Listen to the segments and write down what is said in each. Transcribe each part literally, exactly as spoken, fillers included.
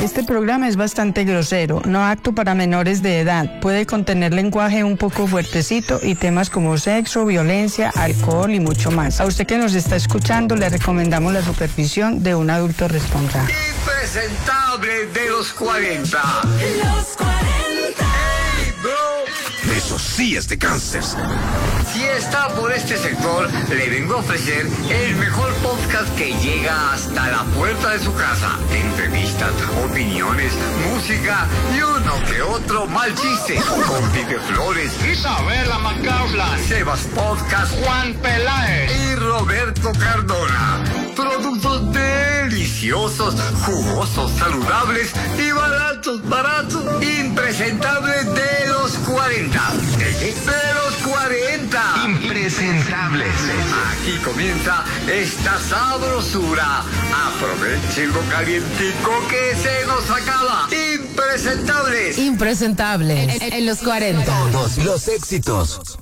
Este programa es bastante grosero, no apto para menores de edad. Puede contener lenguaje un poco fuertecito y temas como sexo, violencia, alcohol y mucho más. A usted que nos está escuchando le recomendamos la supervisión de un adulto responsable. Impresentable de los cuarenta. Los cuarenta. Hey, bro. Eso sí es de cáncer. Si está por este sector, le vengo a ofrecer el mejor podcast que llega hasta la puerta de su casa. Entrevistas, opiniones, música y uno que otro mal chiste. Con Pipe Flores, Isabela Macauslan, Sebas Podcast, Juan Peláez y Roberto Cardona. Productos deliciosos, jugosos, saludables y baratos, baratos. Impresentables de los cuarenta. De los cuarenta. Impresentables. Aquí comienza esta sabrosura. Aprovechen lo calientico que se nos acaba. Impresentables. Impresentables en, en los cuarenta. Todos los éxitos.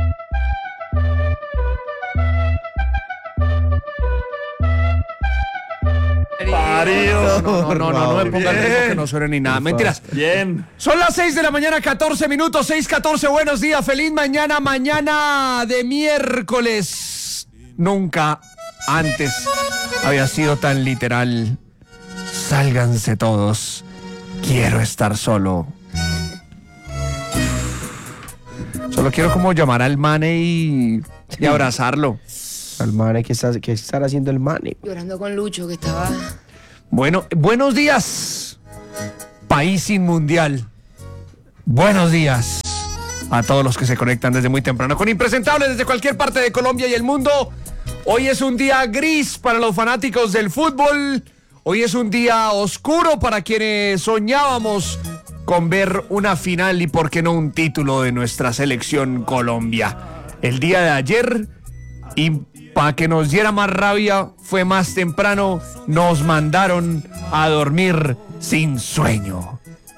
Parido. No, no, no, no, no me pongan Bien. ritmo que no suene ni nada. Mentiras. Bien. Son las seis de la mañana, catorce minutos, seis catorce. Buenos días, feliz mañana, mañana de miércoles. Nunca antes había sido tan literal. Sálganse todos. Quiero estar solo. Solo quiero como llamar al mane y, y abrazarlo. Al mane, ¿qué está, qué estará haciendo el mane? Llorando con Lucho, que estaba... Bueno, buenos días, país sin mundial. Buenos días a todos los que se conectan desde muy temprano con Impresentables desde cualquier parte de Colombia y el mundo. Hoy es un día gris para los fanáticos del fútbol. Hoy es un día oscuro para quienes soñábamos con ver una final y por qué no un título de nuestra selección Colombia. El día de ayer, y para que nos diera más rabia, fue más temprano, nos mandaron a dormir sin sueño.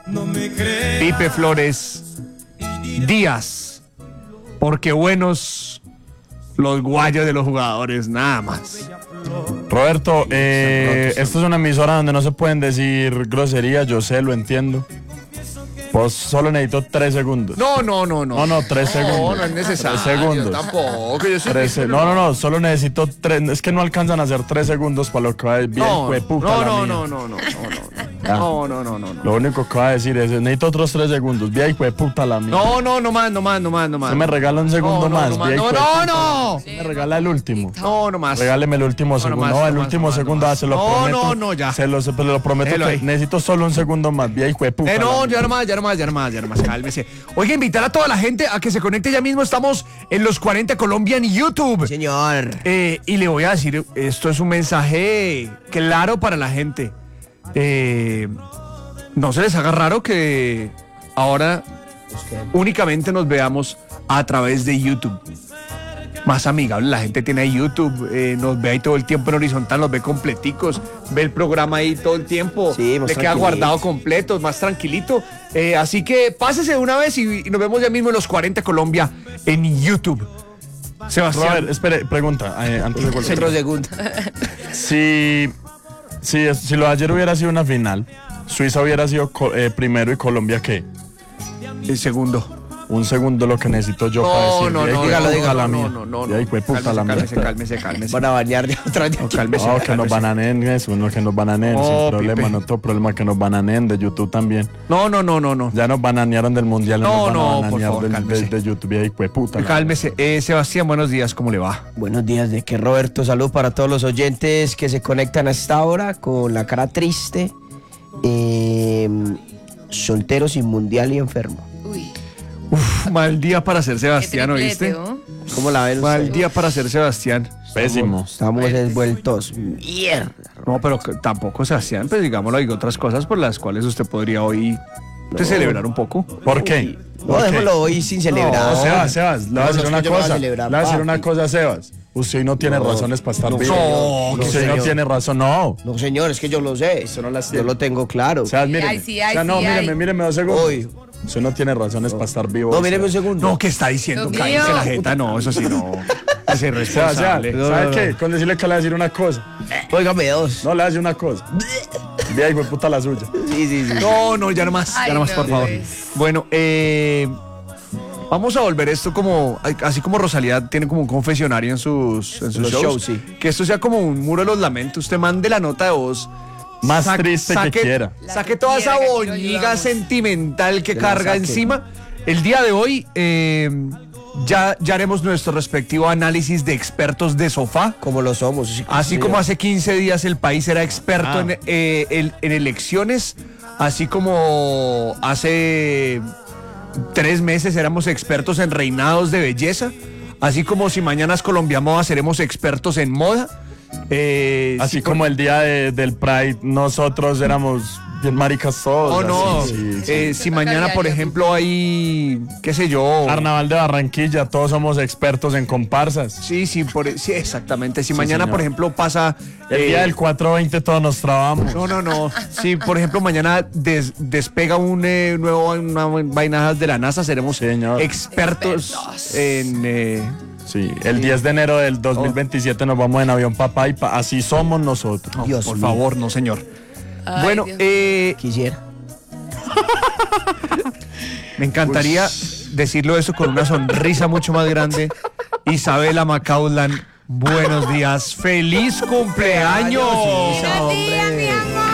Pipe Flores, Díaz, porque buenos los guayos de los jugadores, nada más. Roberto, eh, esto es una emisora donde no se pueden decir groserías, yo sé, lo entiendo. Pues solo necesito tres segundos. No, no, no, no. No, no, tres segundos. No, no es necesario. Tres segundos. Tampoco. Yo soy Tres se- no, no, no, solo necesito tres. Es que no alcanzan a hacer tres segundos para lo que va a decir. No, Bien, puta no, la no, mía. no, no, no, no, no. Ya. No, no, no, no, no. Lo único que va a decir es, necesito otros tres segundos. Vía hijo de puta la mía. No, no, no más, no más, no más, no más. Se me regala un segundo No, no, más. no más. vía No, hijo de no, puta. no. Se me regala el último. No, no más. Regáleme el último No, segundo. no No, más, el no más, último no más, segundo, no ah, más. se lo No, prometo. no, no, ya. Se lo, se lo prometo Déjelo que ahí. necesito solo un segundo más. Vía hijo de puta. Eh, la no, mía. ya no más, ya no más, ya no más, ya no más, cálmese. Oiga, invitar a toda la gente a que se conecte ya mismo. Estamos en los cuarenta Colombia en YouTube. Señor. Eh, y le voy a decir, esto es un mensaje claro para la gente. Eh, no se les haga raro que ahora únicamente nos veamos a través de YouTube. Más amigable, la gente tiene ahí YouTube, eh, nos ve ahí todo el tiempo en horizontal, nos ve completicos, ve el programa ahí todo el tiempo, Sí, más le queda tranquilito. guardado completo, más tranquilito. Eh, así que pásese de una vez y, y nos vemos ya mismo en los cuarenta Colombia en YouTube. Sebastián. Robert, espere, pregunta, eh, antes de Otro cualquier segundo. Si, si, es- si lo de ayer hubiera sido una final, Suiza hubiera sido co- eh, primero y Colombia, ¿qué? El segundo. Un segundo lo que necesito yo para No, decir. no, vía no, hijo de dígalo, puta dígalo. la no, mía. no, no, Vía no. hijo de puta la mía. Cálmese, cálmese, cálmese. Van a bañar de otra vez. No, cálmese. No, que nos cálmese. bananen eso, no que nos bananen, No, sin problema, Pipe. no tengo problema que nos bananen de YouTube también. No, no, no, no, no. Ya nos bananearon del mundial, No, nos van no, a por bananear favor, del- de, cálmese. de YouTube, vía hijo de puta. la Cálmese. Eh, Sebastián, buenos días, ¿cómo le va? Buenos días, de que Roberto, salud para todos los oyentes que se conectan a esta hora con la cara triste, eh, soltero, sin mundial y enfermo. Uy, Uf, mal día para ser qué Sebastián, ¿oíste? triplete, ¿oh? ¿Cómo la ven Mal ustedes? día para ser Sebastián. Pésimo. Estamos envueltos. Mierda. No, pero que tampoco Sebastián, pues digámoslo, hay otras cosas por las cuales usted podría hoy pues, celebrar un poco. ¿Por qué? No, ¿Por qué? déjalo hoy sin celebrar. No, Sebas, Sebas, le voy a No, decir no, una yo no voy a cosa. Le celebrar, voy a decir papi. una cosa, Sebas. Usted no tiene No, razones para estar no, vivo. señor. Usted No, no señor. tiene razón, no. No, señor, es que yo lo sé. Usted no las Yo tiene. lo tengo claro. Sebas, míreme. Ay, sí, ay, O sea, no, sí, míreme, ay. míreme dos segundos. Hoy. Usted no tiene razones para estar vivo. No, míreme un Sebas. segundo. No, ¿qué está diciendo? Dios Cállese mío. la jeta, no, eso sí no. Es Sebas, Sebas, irresponsable. ¿sabe qué? Con decirle que le voy a decir una cosa. Óigame dos. No, le voy a decir una cosa. Vea, hijo de puta la suya. Sí, sí, sí. No, no, ya no más, Ay, ya no más, no, por favor. pues. Bueno, eh, vamos a volver esto como, así como Rosalía tiene como un confesionario en sus, en sus Los shows, shows, sí. que esto sea como un muro de los lamentos. Usted mande la nota de voz Más Sa- triste saque- que quiera. La Saque que toda quiera, esa que aquí lo boñiga ayudamos. sentimental que Que la carga saque. encima. El día de hoy eh, ya, ya haremos nuestro respectivo análisis de expertos de sofá. Como lo somos. sí, Así sí. como hace quince días el país era experto Ah. en, eh, el- en elecciones, así como hace tres meses éramos expertos en reinados de belleza, así como si mañana es Colombia Moda seremos expertos en moda. eh, Así sí, como el día de- del Pride, nosotros éramos bien maricas todos. Oh, no. así, sí, sí. Eh, si mañana, por ejemplo, hay, qué sé yo. Carnaval de Barranquilla, todos somos expertos en comparsas. Sí, sí, por, sí, exactamente. Si Sí, mañana, señor. por ejemplo, pasa. El eh, día del cuatro veinte todos nos trabamos. No, no, no. Sí, por ejemplo, mañana des- despega un eh, nuevo una vainadas de la NASA, seremos Señor. expertos, Expertos. en. eh, Sí, el diez de enero del dos mil veintisiete nos vamos en avión papá y pa- así somos nosotros. no, Dios por mío. favor, no, señor. Ay, bueno, Dios. eh, Quisiera. me encantaría decirlo eso con una sonrisa mucho más grande. Isabela Macaulay, buenos días. ¡Feliz cumpleaños! Isa, hombre.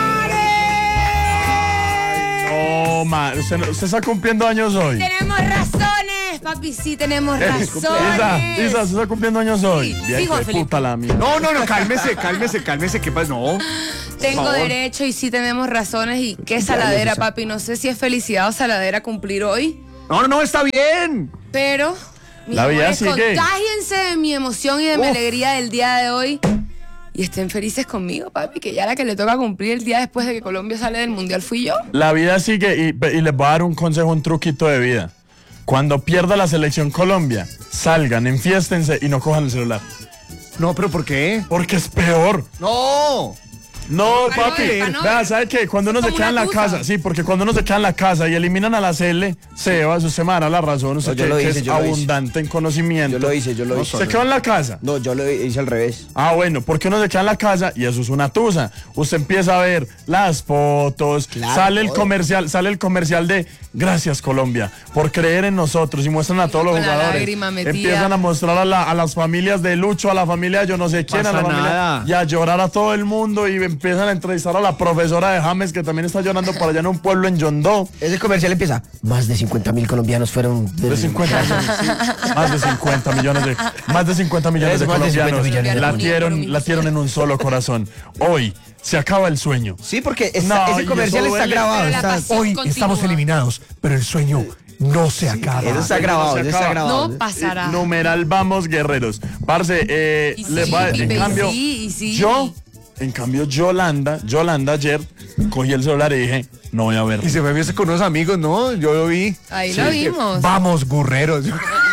Oh, ma, usted, no- usted está cumpliendo años hoy. Tenemos razones, papi, sí tenemos Isa, razones. Isa, usted está cumpliendo años hoy. Sí, Bien, sí, Juan qué Felipe. puta la mía. No, no, no, cálmese, cálmese, cálmese. ¿Qué pasa? No. Tengo favor. derecho y sí tenemos razones y qué saladera, papi. No sé si es felicidad o saladera cumplir hoy, No, no, no, está bien. pero mis La vida amores, sigue. contágiense de mi emoción y de mi Uf. alegría del día de hoy y estén felices conmigo, papi, que ya la que le toca cumplir el día después de que Colombia sale del Mundial fui yo. La vida sigue y, y les voy a dar un consejo, un truquito de vida. Cuando pierda la selección Colombia, salgan, enfiéstense y no cojan el celular. No, pero ¿por qué? Porque es peor. No. No, Para no papi. ver, para no Vea, ver. ¿sabe qué? Cuando uno se Como queda en una la tusa. casa, sí, porque cuando uno se queda en la casa y eliminan a la Cele, se va, usted me dará la razón, usted No, yo que, lo que hice, es yo lo hice. abundante en conocimiento. Yo lo hice, yo lo hice. ¿Se quedó en la casa? No, yo lo hice al revés. Ah, bueno, porque uno se queda en la casa y eso es una tusa. Usted empieza a ver las fotos, Claro, sale el todo. comercial, sale el comercial de Gracias Colombia por creer en nosotros y muestran a todos los Con la jugadores. lágrima metida. Empiezan a mostrar a, la- a las familias de Lucho, a la familia de yo no sé quién, a la Pasa familia nada. y a llorar a todo el mundo y empiezan a entrevistar a la profesora de James que también está llorando por allá en un pueblo en Yondó. Ese comercial empieza. Más de cincuenta mil colombianos fueron. De cincuenta millones, sí. Más de cincuenta millones de más de cincuenta millones de Es más de cincuenta colombianos millones de latieron, colombianos. latieron en un solo corazón. Hoy se acaba el sueño. Sí, porque está- No, y ese comercial eso está duele. grabado. Pero la está- pasión Hoy continúa. estamos eliminados, pero el sueño no se acaba. Eso está grabado, se eso está acaba. grabado. No pasará. Eh, Numeral vamos guerreros. Parce, eh, Y les sí, va- y en sí, cambio, y sí. yo, en cambio, Yolanda, Yolanda ayer cogí el celular y dije, no voy a ver. Y se me vio con unos amigos, ¿no? Yo lo vi. Ahí lo vimos. Vamos, gurreros.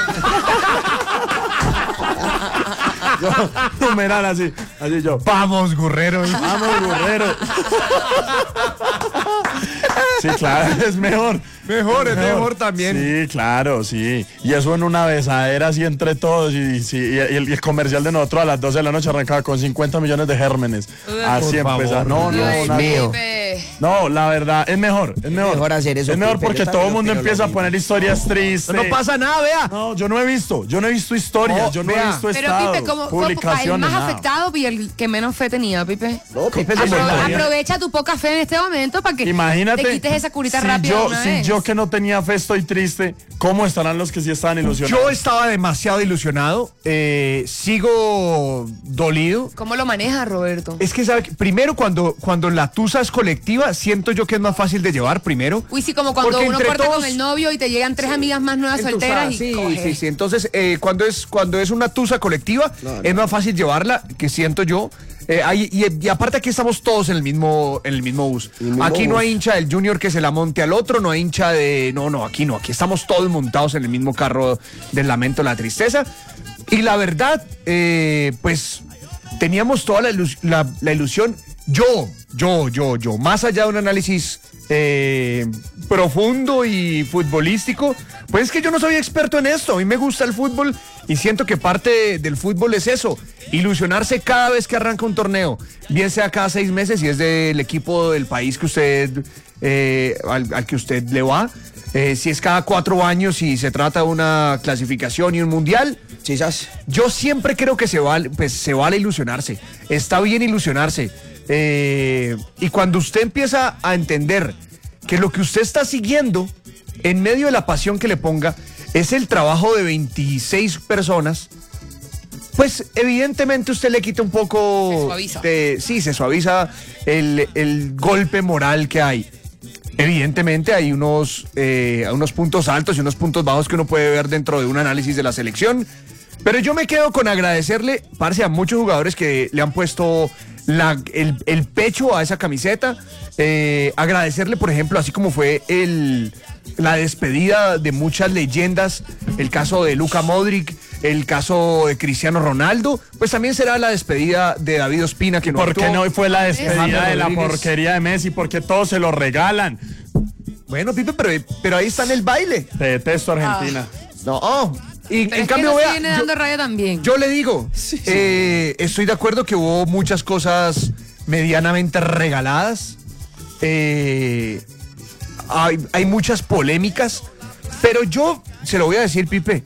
Numeral así, así yo. Vamos, gurreros. Vamos, guerreros. Sí, claro, es mejor. Mejor, es mejor también. Sí, claro, sí. Y eso en una besadera así entre todos. Y, sí, y el, y el comercial de nosotros a las doce de la noche arrancaba con cincuenta millones de gérmenes. Así Por empezaba. favor. No, no, Ay, nada. mío. Pepe. No, la verdad, es mejor, es mejor. mejor hacer eso, Es mejor Pipe, porque yo todo el también mundo opino empieza lo a mismo. poner historias tristes. No pasa nada, vea. No, yo no he visto, yo no he visto historias, No, yo no he vea. visto Pero estados, Pipe, como, como el publicaciones, más nada. afectado y el que menos fe tenía, Pipe. No, Pipe se Apro- montaría. aprovecha tu poca fe en este momento para que Imagínate, te quites esa curita si rápida yo, de una si vez. yo que no tenía fe estoy triste, ¿cómo estarán los que sí estaban ilusionados? Yo estaba demasiado ilusionado. eh, sigo dolido. ¿Cómo lo maneja, Roberto? Es que, ¿sabe qué? Primero, cuando, cuando la tusa es colectiva, siento yo que es más fácil de llevar, primero. Uy, sí, como cuando Porque uno entre corta todos- con el novio y te llegan tres amigas más nuevas solteras y sí, coge. sí, sí. Entonces, eh, cuando es cuando es una tusa colectiva, es más fácil llevarla, que siento yo. Eh, hay- y, y aparte aquí estamos todos en el mismo en el mismo bus. El mismo Aquí no bus. hay hincha del Junior que se la monte al otro, no hay hincha de... No, no, aquí no. Aquí estamos todos montados en el mismo carro del lamento, la tristeza. Y la verdad, eh, pues teníamos toda la, ilus- la- la ilusión. Yo, yo, yo, yo, más allá de un análisis eh, profundo y futbolístico, Pues es que yo no soy experto en esto, a mí me gusta el fútbol y siento que parte del fútbol es eso, ilusionarse cada vez que arranca un torneo, bien sea cada seis meses si es del equipo del país que usted, eh, al, al que usted le va, eh, si es cada cuatro años y se trata de una clasificación y un mundial. Quizás. Yo siempre creo que se vale, pues, se vale ilusionarse, está bien ilusionarse, eh, y cuando usted empieza a entender que lo que usted está siguiendo, en medio de la pasión que le ponga, es el trabajo de veintiséis personas, pues evidentemente usted le quita un poco... Se suaviza. De, sí, se suaviza el, el golpe moral que hay. Evidentemente hay unos, eh, unos puntos altos y unos puntos bajos que uno puede ver dentro de un análisis de la selección, pero yo me quedo con agradecerle, parce, a muchos jugadores que le han puesto la, el, el pecho a esa camiseta, eh, agradecerle, por ejemplo, así como fue el... la despedida de muchas leyendas, el caso de Luka Modric, el caso de Cristiano Ronaldo, pues también será la despedida de David Ospina, que no ¿Por qué actuó. no hoy fue la despedida de la Rodríguez. porquería de Messi? Porque todos se lo regalan. Bueno, Pipe, pero, pero ahí está en el baile. Te detesto, Argentina. No, y Pero en es cambio, que no vea, se viene yo- dando raya también. Yo le digo, eh, estoy de acuerdo que hubo muchas cosas medianamente regaladas. Eh, hay, hay muchas polémicas, pero yo se lo voy a decir, Pipe.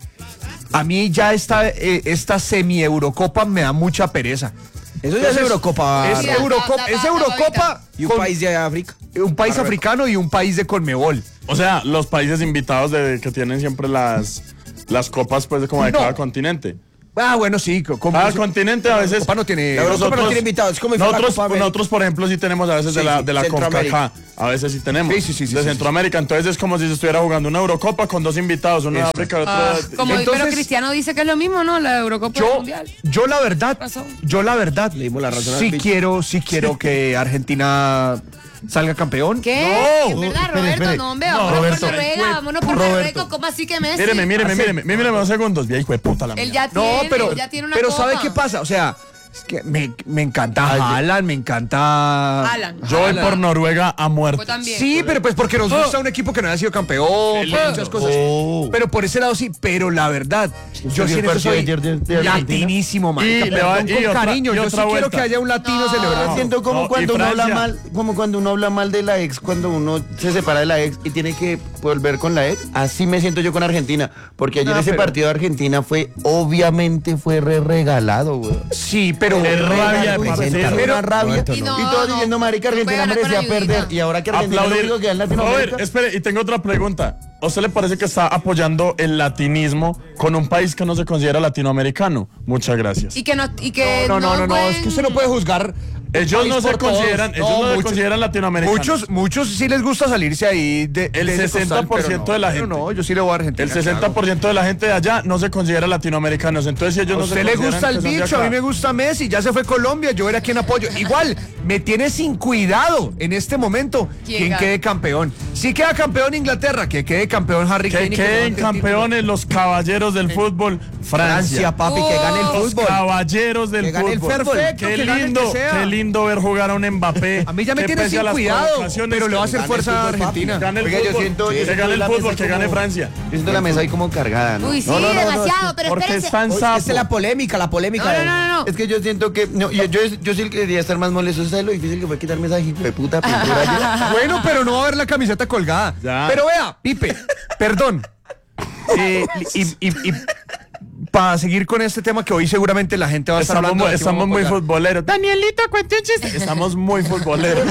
A mí ya esta, eh, esta semi-Eurocopa me da mucha pereza. Eso ya es Entonces, Eurocopa. Es Mira, Eurocopa, da- da- es da- Eurocopa Y un con- país de África. un país Marruecos. africano y un país de Conmebol. O sea, los países invitados de, que tienen siempre las, las copas pues de como de No. cada continente. Ah, bueno, sí. co- Como Cada continente a veces... Copa no tiene- La Eurocopa no tiene invitados, es como si fuera la nosotros, Copa América. nosotros, por ejemplo, sí tenemos a veces de Sí, la, sí, de la Centroamérica. CONCACAF. A veces sí tenemos. Sí, sí, sí, sí, de sí, Centroamérica. Entonces es como si se estuviera jugando una Eurocopa con dos invitados, uno de Exacto. África y otro Ah, de... como Entonces- pero Cristiano dice que es lo mismo, ¿no? La Eurocopa y el Yo, Mundial. yo la verdad, Razón. yo la verdad, Le dimos la razón al sí bicho. quiero, sí quiero que Argentina salga campeón. ¿Qué? No, ¿Verdad, espere, Roberto? espere. No, hombre, No, vámonos Roberto. por Noruega, vámonos por Roberto. Marruecos, ¿cómo así que Messi? Míreme, míreme, Hace- míreme, míreme unos segundos. Vieja hijo de puta la Él mía. ya no, tiene, pero, él ya tiene una pero copa. ¿sabe qué pasa? O sea, es que me, me encanta Haaland, me encanta... Alan. Yo voy por Noruega a muerte. Yo también. Sí, pero pues porque nos gusta un equipo que no haya sido campeón, Qué por lindo. muchas cosas. Oh. Pero por ese lado sí, pero la verdad, yo sí vio en el eso partido soy ayer de- de Argentina? latinísimo, man. Y le va- Perdón, y con otra- cariño, y yo sí otra quiero vuelta. que haya un latino No. celebrando. Yo siento como No, cuando y uno habla Francia. mal, como cuando uno habla mal de la ex, cuando uno se separa de la ex y tiene que volver con la ex. Así me siento yo con Argentina, porque ayer Ah, ese pero- partido de Argentina fue, obviamente fue re regalado, güey. Sí, pero Qué rabia de Presentaron partido. una rabia. Roberto, y no. todos No, diciendo, marica, no puede Argentina ganar con merecía ayudita. perder. Y ahora que Argentina es lo Aplaudir. único que da en Latinoamérica. Robert, espere, y tengo otra pregunta. ¿A usted le parece que está apoyando el latinismo con un país que no se considera latinoamericano? Muchas gracias. Y que no, y que No, no, no, no, pueden- es que usted no puede juzgar. Ellos un no país se por todos. consideran, ellos no se consideran latinoamericanos. Muchos, muchos sí les gusta salirse ahí de El de ese sesenta por ciento costal, pero de la no, gente. pero no, yo sí le voy a Argentina. El sesenta por ciento de la gente de allá no se considera latinoamericanos. Entonces, si ellos A no se usted le consideran gusta el que son de bicho, a acá. mí me gusta Messi, ya se fue Colombia, yo era quien apoyo. Igual, me tiene sin cuidado en este momento ¿Quién quien gana? quede campeón. Si queda campeón Inglaterra, que quede campeón Harry Kane. Que y que queden levante el campeones los caballeros del fútbol. Francia. Francia, papi, que gane el Oh. Los fútbol. caballeros del Que gane el fútbol. fútbol. Perfecto, Qué que gane el lindo, que sea. qué lindo ver jugar a un Mbappé. A mí ya me que tiene pese sin a las cuidado, provocaciones, pero le va a que hacer gane fuerza a el fútbol, Argentina. gane el Oiga, yo fútbol, siento- que yo siento gane el la fútbol, mesa que gane como- Francia. Yo siento la mesa ahí como cargada, ¿no? Uy, sí, No, no, no, no, demasiado, pero Porque espérese. están Oye, sapos. esta es la polémica, la polémica. No, no, de- no, no, no. Es que yo siento que. No, yo, yo, yo sí quería estar más molesto. ¿Sabes lo difícil que fue quitarme esa hijo de puta pintura ayer? Bueno, pero no va a haber la camiseta colgada. Ya. Pero vea, Pipe, perdón. Eh, y y, y para seguir con este tema que hoy seguramente la gente va a estar Estamos, hablando. muy, de aquí estamos vamos a muy colgar. futboleros. Danielito, cuente un chiste. Estamos muy futboleros.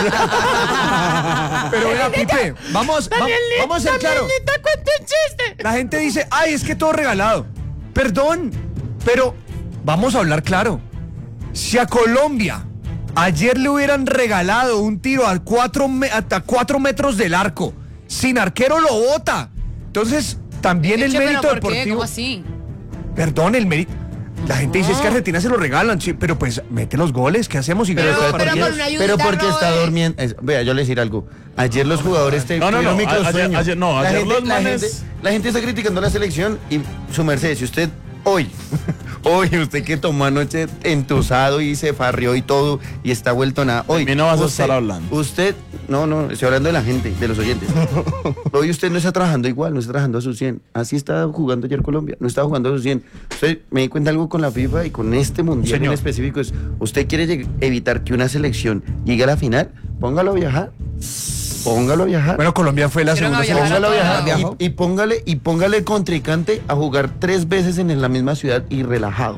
Pero vea, Pipe, vamos, va- vamos a ser claros. cuente un chiste. La gente dice, ay, es que todo regalado. Perdón, pero vamos a hablar claro. Si a Colombia ayer le hubieran regalado un tiro a cuatro, me- hasta cuatro metros del arco, sin arquero lo bota. Entonces, también el Eche, pero mérito ¿por qué? deportivo. ¿Cómo así? Perdón, el mérito. La gente dice es que a Argentina se lo regalan, sí, pero pues mete los goles, ¿qué hacemos? Y Pero- ganamos el pero partido? por una ayudita, Pero porque está Robert. durmiendo. es- Vea, yo le decir algo. Ayer los jugadores te No, no, tuvieron no, microsueño. ayer- ayer- no, la ayer gente, los la manes- gente- la gente está criticando la selección y su merced, si usted hoy Oye, usted que tomó anoche entusado y se farrió y todo y está vuelto nada. Hoy mí no vas a usted, estar hablando. Usted, no, no, estoy hablando de la gente, de los oyentes. Hoy usted no está trabajando igual, no está trabajando a su cien. Así está jugando ayer Colombia, no está jugando a su cien. Usted me di cuenta algo con la FIFA y con este mundial Señor. en específico es, usted quiere lleg- evitar que una selección llegue a la final, póngalo a viajar. Póngalo a viajar. Bueno, Colombia fue la Hicieron segunda a viajar selección. Póngalo a todo. viajar Viajó. y, y póngale y póngale contrincante a jugar tres veces en la misma ciudad y relajado.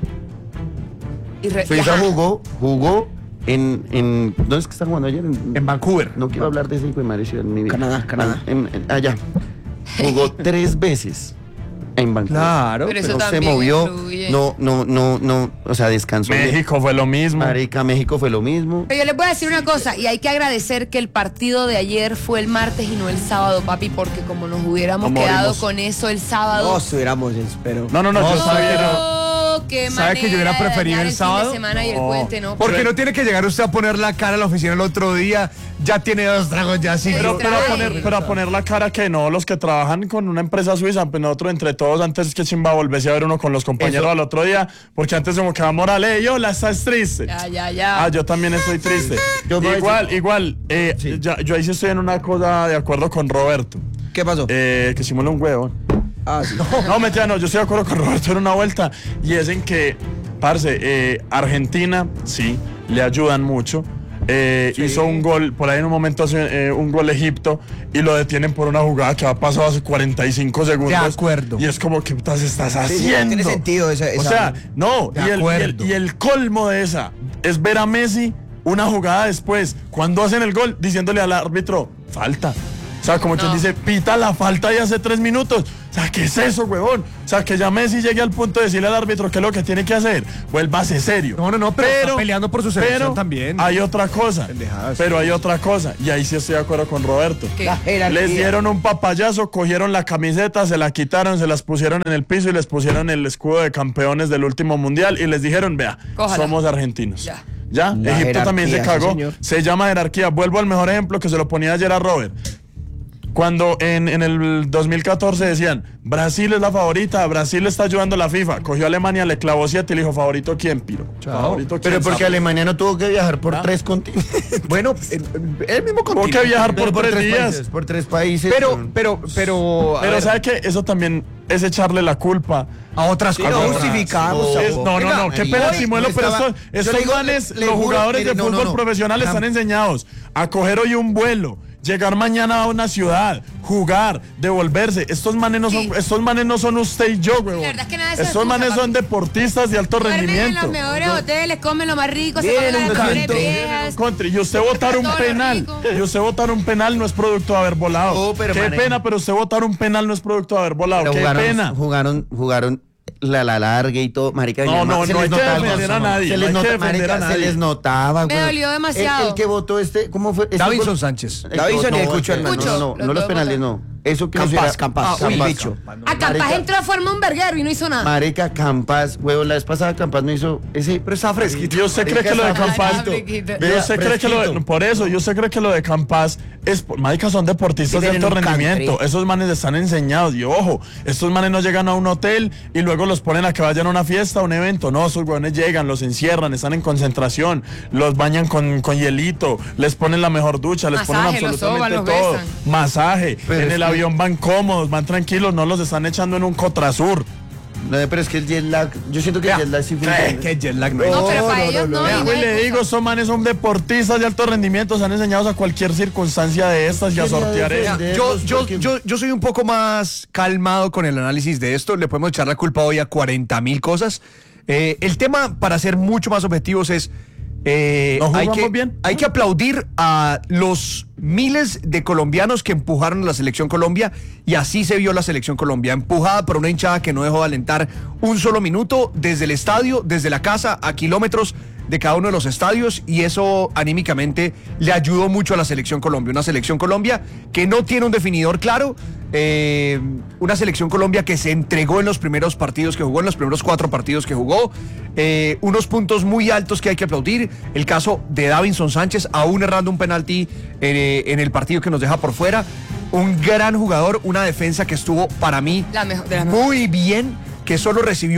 Y re- Suiza ajá. jugó, jugó en, en ¿dónde es que está jugando ayer? En, En Vancouver. no quiero hablar de ese hijo de madre ciudad en mi vida. Canadá, Canadá. En- en- allá. Jugó tres veces en Vancouver. Claro. Pero eso No se también movió, influye. no, no, no, no, o sea, descansó. México fue lo mismo. Marica, México fue lo mismo. Pero yo les voy a decir una cosa, y hay que agradecer que el partido de ayer fue el martes y no el sábado, papi, porque como nos hubiéramos No quedado morimos. con eso el sábado. No estuviéramos, pero. No, no, no, yo No, sabía que no. Oh, qué ¿Sabe que yo hubiera manera de preferido dañar el fin sábado? de semana y el No. puente, ¿no? Porque no tiene que llegar usted a poner la cara a la oficina el otro día. Ya tiene dos tragos, ya sí. Pero, pero, a Ay. poner, pero a poner la cara que no, los que trabajan con una empresa suiza, pues nosotros entre todos, antes que chimba volverse a ver uno con los compañeros Eso. al otro día, porque antes como que va moral, "Ey, hola, estás triste. Ya, ya, ya. Ah, yo también estoy triste. Yo me voy a igual, decir- igual, eh, Sí. ya- yo ahí sí estoy en una cosa de acuerdo con Roberto, ¿Qué pasó? eh, que simula un huevo. Ah, sí. No, mentira, no, yo estoy de acuerdo con Roberto en una vuelta, y es en que, parce, eh, Argentina, sí, le ayudan mucho. Eh, Hizo un gol, por ahí en un momento hace eh, un gol Egipto y lo detienen por una jugada que ha pasado hace cuarenta y cinco segundos. De acuerdo. Y es como que putas estás Sí, sí, haciendo. tiene sentido esa- O esa- sea, no, De y el, y, el, acuerdo. y el colmo de esa es ver a Messi una jugada después, cuando hacen el gol, diciéndole al árbitro, falta. O sea, como quien No. dice, pita la falta y hace tres minutos. O sea, ¿qué es eso, huevón? O sea, que ya Messi llegue al punto de decirle al árbitro qué es lo que tiene que hacer. Vuélvase serio. No, no, no, pero está peleando por su selección pero también. Hay otra cosa. Pendejadas. Pero hay otra cosa. Y ahí sí estoy de acuerdo con Roberto. ¿Qué? La jerarquía. Les dieron un papayazo, cogieron la camiseta, se la quitaron, se las pusieron en el piso y les pusieron el escudo de campeones del último mundial y les dijeron, vea, Cójala. somos argentinos. Ya. ¿Ya? La Egipto también se jerarquía, sí, cagó. señor. Se llama jerarquía. Vuelvo al mejor ejemplo que se lo ponía ayer a Robert. Cuando en, en el dos mil catorce decían, Brasil es la favorita, Brasil le está ayudando a la FIFA. Cogió a Alemania, le clavó siete y le dijo, ¿favorito quién, piro? ¿Favorito quién, Pero porque sapo?" Alemania no tuvo que viajar por tres continentes. Bueno, el, el mismo Tuvo continente. que viajar por, Pero tres días. países, por tres países. Pero, con- pero, pero. a Pero ver, ¿sabe qué? Eso también es echarle la culpa. a otras Sí, cosas. no justificamos. Es- tampoco. no, no, no, qué Venga, pena, yo Simuelo, pero estaba- estos, yo estos le digo, manes, le- le los juro, jugadores mire, de no, no, fútbol no. profesional Cam- están enseñados a coger hoy un vuelo, llegar mañana a una ciudad, jugar, devolverse. Estos manes no son, Sí. estos manes no son usted y yo, huevón. La verdad es que nada de eso Estos es manes excusa, son papi. deportistas de alto Duermen en rendimiento. los mejores hoteles, comen lo más rico, se Vienen comen un las mejores canto. viejas. Country, y usted votar un Todo lo penal, rico. y usted votar un penal no es producto de haber volado. No, pero Qué manejo. pena, pero usted votar un penal no es producto de haber volado. Pero Qué jugaron, pena. jugaron, jugaron la, la larga y todo, marica. No, mi no, hermano, no se hay les que notaba, defender a nadie, Se no les, hay que nota- defender a marica, se nadie. les notaba, Me güey. dolió demasiado. El, el que votó este, ¿cómo fue? Este Davinson gol- Sánchez. el Davinson que- y el no, Cucho este- Hernández. Cucho, No, no, los no los dos penales, votaron. no. Eso que Campas, no será- Campas. Ah, Uy, Campas. bicho. A Campas Marica- entró a formar un verguero y no hizo nada. Marica, Campas, huevo, la vez pasada Campas no hizo ese. Pero está fresquito. Yo sé cree Marica, que lo de está Campas. fresquito. Yo Vea, sé cree que lo de, fresquito. por eso, yo sé cree que lo de Campas es, marica, son deportistas Sí, de tienen alto un rendimiento. country. Esos manes están enseñados. Y ojo, estos manes no llegan a un hotel y luego los ponen a que vayan a una fiesta, a un evento. No, esos huevones llegan, los encierran, están en concentración, los bañan con, con hielito, les ponen la mejor ducha, les ponen Masaje, los absolutamente soban, los todo. besan. Masaje. Pero en es el que- avión van cómodos, van tranquilos, no los están echando en un Cotrasur. No, pero es que el jet lag, yo siento que el jet lag sí fue. Eh, qué jet lag no hay. No, pero para no, ellos no, no. no. y no Pues hay le excusa. digo, estos manes son deportistas de alto rendimiento, están enseñados a cualquier circunstancia de estas y a Quería sortear eso. defender- Yo, Los yo, porque- yo, yo soy un poco más calmado con el análisis de esto. Le podemos echar la culpa hoy a cuarenta mil cosas. Eh, el tema, para ser mucho más objetivos, es. eh, ¿No hay, jugamos que, bien? hay que aplaudir a los miles de colombianos que empujaron a la selección Colombia, y así se vio la selección Colombia, empujada por una hinchada que no dejó de alentar un solo minuto, desde el estadio, desde la casa, a kilómetros de cada uno de los estadios, y eso anímicamente le ayudó mucho a la selección Colombia. Una selección Colombia que no tiene un definidor claro, eh, una selección Colombia que se entregó en los primeros partidos que jugó, en los primeros cuatro partidos que jugó, eh, unos puntos muy altos que hay que aplaudir. El caso de Davinson Sánchez, aún errando un penalti eh, en el partido que nos deja por fuera. Un gran jugador, una defensa que estuvo para mí La mejor- de las mejores. muy bien, que solo recibió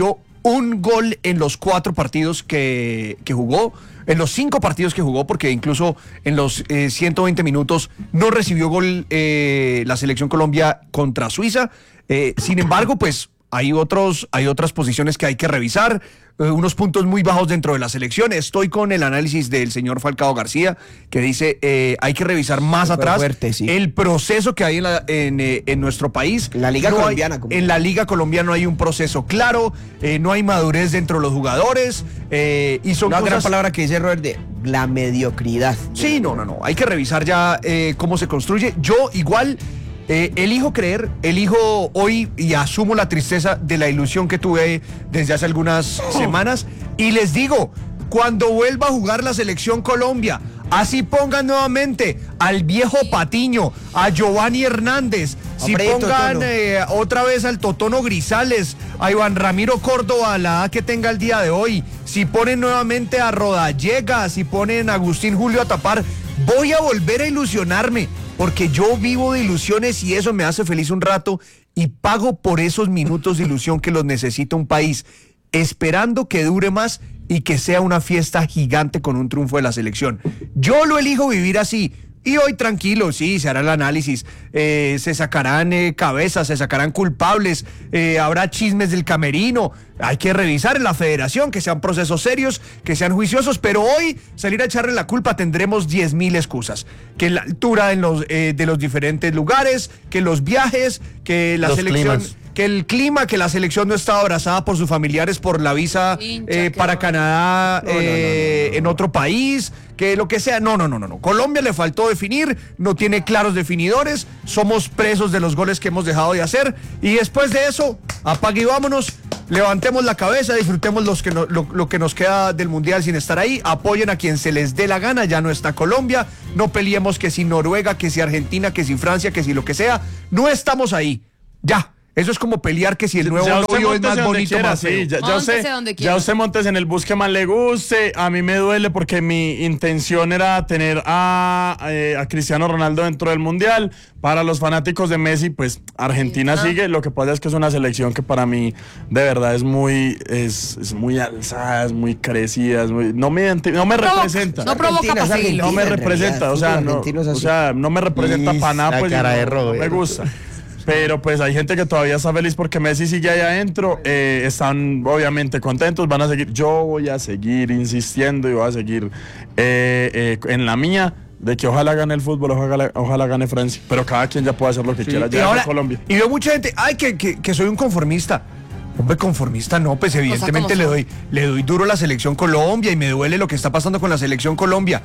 un gol en los cuatro partidos que, que jugó, en los cinco partidos que jugó, porque incluso en los eh, ciento veinte minutos no recibió gol eh, la selección Colombia contra Suiza. Eh, sin embargo, pues hay otros, hay otras posiciones que hay que revisar, eh, unos puntos muy bajos dentro de la selección. Estoy con el análisis del señor Falcao García, que dice eh, hay que revisar más Súper atrás fuerte, sí. el proceso que hay en, la, en, eh, en nuestro país. La Liga No hay- Colombiana, como- en la Liga Colombiana no hay un proceso claro, eh, no hay madurez dentro de los jugadores, eh, y son Una gran cosas... palabra que dice Robert de la mediocridad. Sí, no, no, no. Hay que revisar ya eh, cómo se construye. Yo igual eh, elijo creer, elijo hoy y asumo la tristeza de la ilusión que tuve desde hace algunas semanas. Y les digo, cuando vuelva a jugar la selección Colombia, así pongan nuevamente al viejo Patiño, a Giovanni Hernández, si Hombre, pongan Totono. eh, otra vez al Totono Grisales, a Iván Ramiro Córdoba, a la edad que tenga el día de hoy, si ponen nuevamente a Rodallega, si ponen a Agustín Julio a tapar, voy a volver a ilusionarme, porque yo vivo de ilusiones y eso me hace feliz un rato y pago por esos minutos de ilusión que los necesita un país, esperando que dure más y que sea una fiesta gigante con un triunfo de la selección. Yo lo elijo vivir así. Y hoy tranquilo, sí, se hará el análisis, eh, se sacarán eh, cabezas, se sacarán culpables, eh, habrá chismes del camerino, hay que revisar en la federación, que sean procesos serios, que sean juiciosos, pero hoy salir a echarle la culpa tendremos diez mil excusas, que la altura en los, eh, de los diferentes lugares, que los viajes, que la Los selección... climas. Que el clima, que la selección no estaba abrazada por sus familiares por la visa Hincha, eh, qué para horror. Canadá, No, no, no, eh, no, no, no. en otro país, que lo que sea. No, no, no, no, no. Colombia le faltó definir, no tiene claros definidores, somos presos de los goles que hemos dejado de hacer. Y después de eso, apague y vámonos, levantemos la cabeza, disfrutemos los que no- lo, lo que nos queda del Mundial sin estar ahí, apoyen a quien se les dé la gana, ya no está Colombia, no peleemos que si Noruega, que si Argentina, que si Francia, que si lo que sea, no estamos ahí, ya. Eso es como pelear que si el nuevo Ya usted novio es móntese más donde bonito, quiera, más feo. sí, ya, ya Móntese usted, donde ya quiera. usted montes en el bus que más le guste. A mí me duele porque mi intención era tener a, eh, a Cristiano Ronaldo dentro del Mundial. Para los fanáticos de Messi, pues Argentina Ah. sigue. Lo que pasa es que es una selección que para mí de verdad es muy, es, es muy alzada, es muy crecida, es muy, no me, identi- no me provoca, representa. no provoca Argentina, es para seguirlo. No me en representa, realidad, o sea, el fútbol no, argentino es o así. sea, no me representa Y para nada, la pues cara no, de no me Roberto. gusta. Pero pues hay gente que todavía está feliz porque Messi sigue ahí adentro, eh, están obviamente contentos, van a seguir, yo voy a seguir insistiendo y voy a seguir eh, eh, en la mía de que ojalá gane el fútbol, ojalá, ojalá gane Francia, pero cada quien ya puede hacer lo que quiera, Y ya ahora- es Colombia. Y veo mucha gente, ay, que, que, que soy un conformista. Hombre, conformista no, pues evidentemente como le son. doy, le doy duro a la selección Colombia y me duele lo que está pasando con la selección Colombia.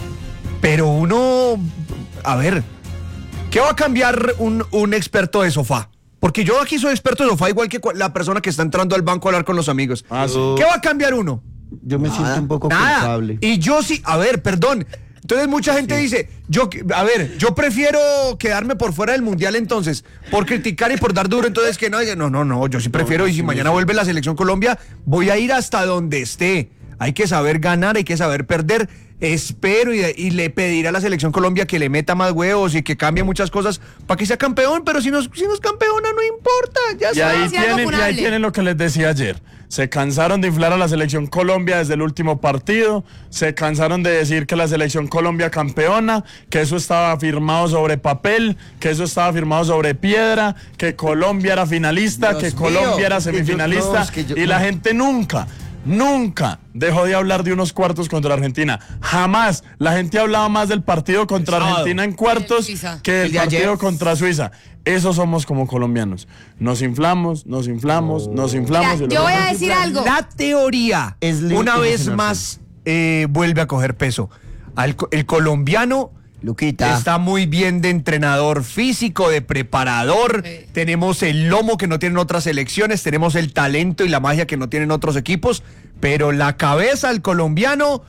Pero uno, a ver, ¿qué va a cambiar un, un experto de sofá? Porque yo aquí soy experto de sofá igual que cua- la persona que está entrando al banco a hablar con los amigos. Ah, sí. ¿Qué va a cambiar uno? Yo me siento un poco Nada. culpable. Y yo sí, a ver, perdón. Entonces mucha gente dice, yo, a ver, yo prefiero quedarme por fuera del mundial entonces, por criticar y por dar duro, entonces que no, no, no, no, yo sí prefiero, y si mañana vuelve la selección Colombia, voy a ir hasta donde esté. Hay que saber ganar, hay que saber perder. Espero y, y le pediré a la selección Colombia que le meta más huevos y que cambie muchas cosas para que sea campeón, pero si nos, si nos campeona no importa, ya Y está. ahí, sí, algo tienen, y ahí funable. tienen lo que les decía ayer. Se cansaron de inflar a la selección Colombia desde el último partido. Se cansaron de decir que la selección Colombia campeona, que eso estaba firmado sobre papel, que eso estaba firmado sobre piedra, que Colombia era finalista, Dios que mío, Colombia era que yo- semifinalista. no, es que yo- y la no. gente nunca, nunca dejó de hablar de unos cuartos contra Argentina. Jamás. La gente hablaba más del partido contra El sábado. Argentina en cuartos Suiza. que del El de partido ayer. contra Suiza. Eso somos como colombianos. Nos inflamos, nos inflamos, nos inflamos. Mira, y yo luego voy a nos decir inflamos. algo. La teoría, Es lindo una vez emocionarse. más, eh, vuelve a coger peso. Al co- el colombiano Luquita. está muy bien de entrenador físico, de preparador. Sí. Tenemos el lomo que no tienen otras selecciones, tenemos el talento y la magia que no tienen otros equipos, pero la cabeza al colombiano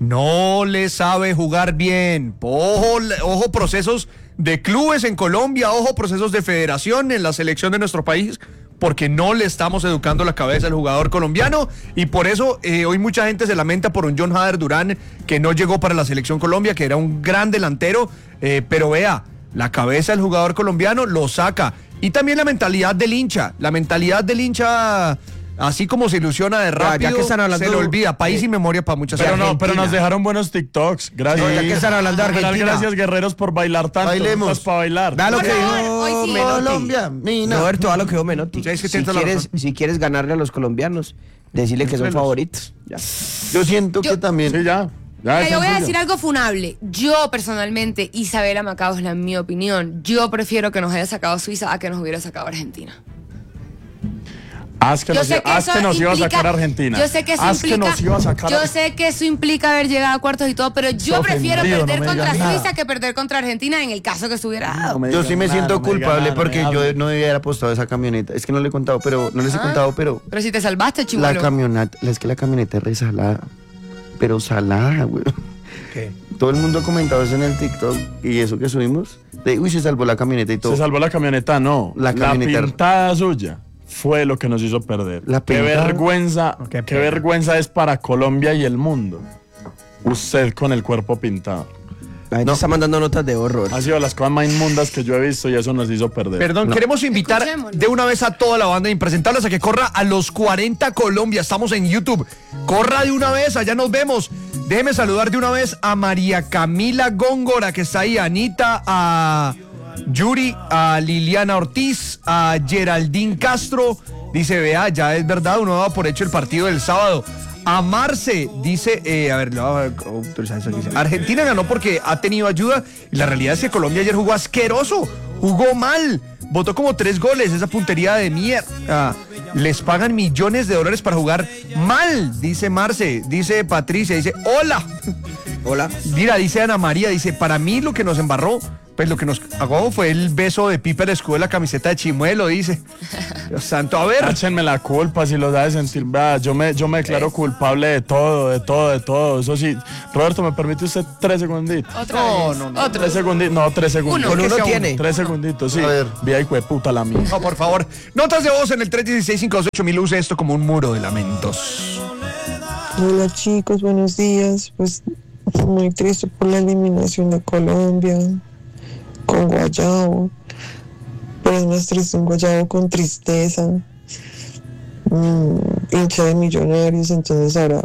no le sabe jugar bien. Ojo, ojo procesos de clubes en Colombia, ojo procesos de federación en la selección de nuestro país, porque no le estamos educando la cabeza al jugador colombiano y por eso eh, hoy mucha gente se lamenta por un John Hader Durán que no llegó para la selección Colombia, que era un gran delantero, eh, pero vea, la cabeza del jugador colombiano lo saca y también la mentalidad del hincha, la mentalidad del hincha Así como se ilusiona de rápido, ya que están hablando- se le olvida. País eh, sin memoria para muchas Pero, cosas. no, pero nos dejaron buenos TikToks. Gracias. No, ya que están hablando de Muchas Argentina. Gracias, guerreros, por bailar tanto. Bailemos. Para bailar. Vea lo Por que favor, dijo hoy sí. Menotti. Colombia, mina. Roberto, vea lo que dijo Menotti. Sí, es que si, tiene toda la quieres, razón. si quieres ganarle a los colombianos, decirle que son Dísmelos. favoritos. Ya. Yo siento Yo- que también. Sí, ya. Ya, Mira, es yo voy a sencillo. decir algo funable. Yo personalmente, Isabela Macausla, en mi opinión, yo prefiero que nos haya sacado Suiza a que nos hubiera sacado Argentina. Haz que Yo nos, sé que haz eso que nos iba a implica- sacar Argentina. Yo sé que eso Haz implica. que nos iba a sacar yo sé que eso implica haber llegado a cuartos y todo, pero yo Estoy prefiero ofendido, perder no me contra digas Suiza nada. que perder contra Argentina en el caso que estuviera dado. No me Yo digas sí me nada, siento no me digas culpable nada, no me porque yo hables. no debía haber apostado esa camioneta. Es que no le he contado, pero no les he Ah. contado, pero Pero si te salvaste, la chibolo. camioneta, es que la camioneta es re salada. Pero salada, güey. ¿Qué? Todo el mundo ha comentado eso en el TikTok y eso que subimos. De, uy, se salvó la camioneta y todo. Se salvó la camioneta, no. La camioneta- pintada suya fue lo que nos hizo perder. La qué pintada- vergüenza, Oh, qué qué, pena. vergüenza es para Colombia y el mundo. Usted con el cuerpo pintado. La gente está mandando notas de horror. Ha sido las cosas más inmundas que yo he visto y eso nos hizo perder. Perdón, queremos invitar Escuchémoslo. de una vez a toda la banda de Impresentables a que corra a los cuarenta Colombia. Estamos en YouTube. Corra de una vez, allá nos vemos. Déjeme saludar de una vez a María Camila Góngora, que está ahí, a Anita, a Yuri, a Liliana Ortiz, a Geraldine Castro. Dice, vea, ya es verdad, uno daba por hecho el partido del sábado. A Marce, dice, eh, a ver, le voy a autorizar eso que dice. Argentina ganó porque ha tenido ayuda y la realidad es que Colombia ayer jugó asqueroso, jugó mal, votó como tres goles, esa puntería de mierda. Les pagan millones de dólares para jugar mal, dice Marce, dice Patricia, dice, hola. Hola. Mira, dice Ana María, dice, para mí lo que nos embarró, pues lo que nos cagó fue el beso de Pipe el escudo de la camiseta de Chimuelo, dice. Dios santo, a ver. Échenme la culpa si lo sabes sentir. Vea, yo me, yo me declaro culpable de todo, de todo, de todo. Eso sí. Roberto, ¿me permite usted tres segunditos? Otra No, vez. no, no. Otro. Tres segunditos. No, tres segundos. Uno. Con que uno sea tiene. Tres segunditos, sí. A ver. Vía hijo de puta la mía. No, por favor. Notas de voz en el tres uno seis, cinco dos ocho mil. Use esto como un muro de lamentos. Hola chicos, buenos días. Pues muy triste por la eliminación de Colombia con Guayabo. Pero es más triste un Guayabo con tristeza. Mm, hincha de Millonarios, entonces ahora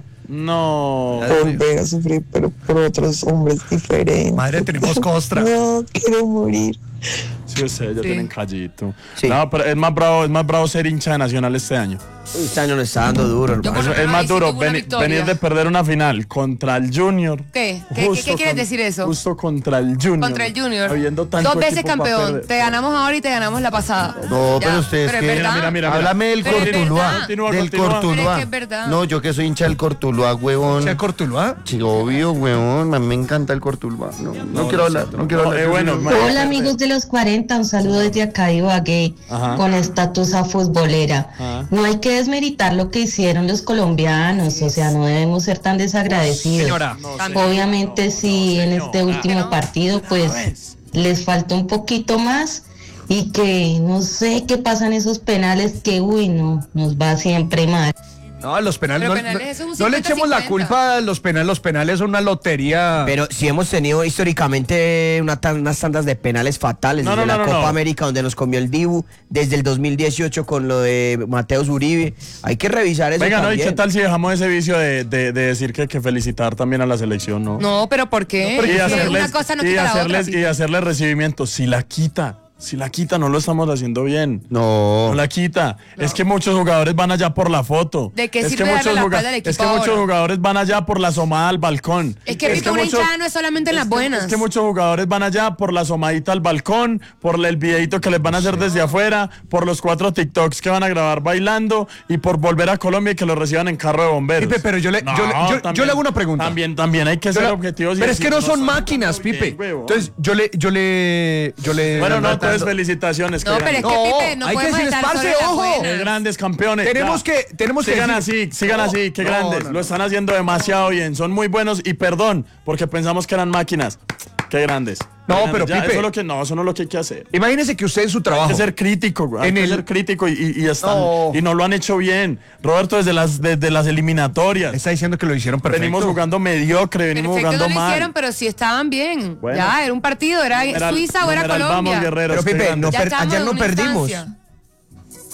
No. volver a sufrir, pero por otros hombres diferentes. Madre, tenemos costra. No, quiero morir. Sí, ustedes ya Sí. tienen callito. Sí. No, pero es más bravo, es más bravo ser hincha de Nacional este año. Este año le está dando duro, Yo hermano. por Es, lo es menos más ahí sí duro tuvo una veni- victoria. venir de perder una final contra el Junior. ¿Qué? ¿Qué, qué, Justo qué quieres con- decir eso? Justo contra el Junior. Contra el Junior. Habiendo tanto Dos veces equipo pa' campeón. perder. Te ganamos ahora y te ganamos la pasada. No, Ya, pero ustedes pero es que- verdad. Mira, mira, mira. Háblame del Pero es Cortuluá. verdad. Continúa, Del continúa. Cortuluá. Pero es que es verdad. No, yo que soy hincha del Cortuluá, huevón. ¿Sea Cortuluá? Sí, obvio, huevón. A mí me encanta el Cortuluá. No, no, quiero hablar, no quiero No, hablar. eh, bueno, ma- Hola amigos de los cuarenta, un saludo desde acá de Ibagué Ajá. con esta tusa futbolera. Ajá. No hay que desmeritar lo que hicieron los colombianos, o sea, no debemos ser tan desagradecidos. Señora. Obviamente sí, en este último partido pues les falta un poquito más y que no sé qué pasan esos penales que uy no, nos va siempre mal. No, los penales. Pero No, penales, no- eso es un no le cincuenta echemos la cincuenta. culpa a los penales. Los penales son una lotería. Pero si hemos tenido históricamente una tan- unas tandas de penales fatales, No, desde no, la no, no, Copa no. América donde nos comió el Dibu, desde el dos mil dieciocho con lo de Mateus Uribe. Hay que revisar eso Venga, ¿no? ¿Y también. qué tal si dejamos ese vicio de, de- de decir que, que felicitar también a la selección, no? No, pero ¿por qué? y Porque hacerles, una cosa no y quita la hacerles, otra. y hacerles recibimiento. Si la quita, si la quita, no lo estamos haciendo bien. No. No la quita. Es que muchos jugadores van allá por la foto. ¿De qué es sirve que darle muchos la juga- espalda al equipo Es que muchos ahora? jugadores van allá por la asomada al balcón. Es que Pipe, una muchos- hinchada no es solamente en las es que- buenas. Es que muchos jugadores van allá por la asomadita al balcón, por el videito que les van a hacer desde afuera, por los cuatro TikToks que van a grabar bailando y por volver a Colombia y que los reciban en carro de bomberos. Pipe, pero yo le- yo le- yo- yo le hago una pregunta. También, también hay que Yo ser la- objetivos. y pero es que decir, no son estamos máquinas, bien, Pipe. huevón. Entonces, yo le, yo le, yo le. Bueno, no, le- entonces felicitaciones. No, qué pero es grandes. que No, Pipe, no hay que podemos decirles, estar parce, solo en las ojo. buenas. Qué grandes campeones. Tenemos Ya. que- tenemos que sigan decir- así, sigan No, así, qué no, grandes. no, Lo no. están haciendo demasiado bien. Son muy buenos y perdón, porque pensamos que eran máquinas. Qué grandes. No, Qué grandes. pero, Ya, Pipe. eso es lo que no, eso no es lo que hay que hacer. Imagínese que usted en su trabajo. Hay que ser crítico, güey. Hay En que el- ser crítico y, y, y están- No. y no lo han hecho bien. Roberto, desde las, desde las eliminatorias. Está diciendo que lo hicieron perfecto. Venimos jugando mediocre, venimos Perfecto, jugando no lo mal. hicieron, pero sí estaban bien. Bueno. Ya, era un partido, era Numeral- Suiza o era numeral, Colombia. Vamos, guerreros. Pero qué Pipe, grandes. no Ya per- estábamos ayer en no una perdimos. instancia.